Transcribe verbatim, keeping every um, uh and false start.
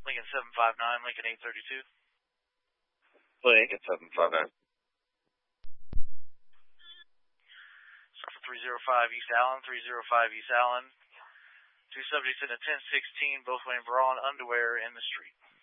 Lincoln seven five nine, Lincoln eight thirty-two. Lincoln seven five nine. Start for three zero five East Allen, three zero five East Allen. Two subjects in a ten sixteen, both wearing bra and underwear in the street.